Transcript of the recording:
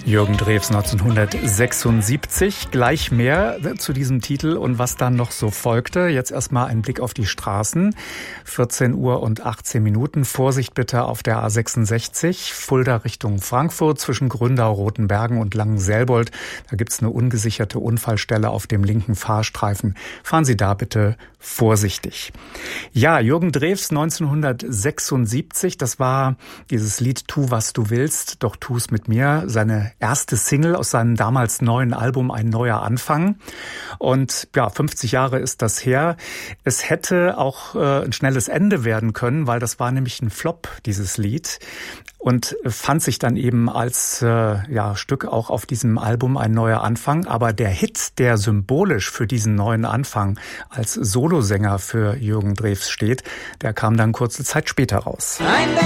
Jürgen Drews 1976. Gleich mehr zu diesem Titel und was dann noch so folgte. Jetzt erstmal ein Blick auf die Straßen. 14 Uhr und 18 Minuten. Vorsicht bitte auf der A66. Fulda Richtung Frankfurt zwischen Gründau, Rotenbergen und Langenselbold. Da gibt's eine ungesicherte Unfallstelle auf dem linken Fahrstreifen. Fahren Sie da bitte vorsichtig. Ja, Jürgen Drews 1976. Das war dieses Lied Tu, was du willst, doch tu's mit mir. Seine erste Single aus seinem damals neuen Album Ein neuer Anfang. Und ja, 50 Jahre ist das her. Es hätte auch ein schnelles Ende werden können, weil das war nämlich ein Flop, dieses Lied. Und fand sich dann eben als Stück auch auf diesem Album Ein neuer Anfang. Aber der Hit, der symbolisch für diesen neuen Anfang als Solosänger für Jürgen Drews steht, der kam dann kurze Zeit später raus.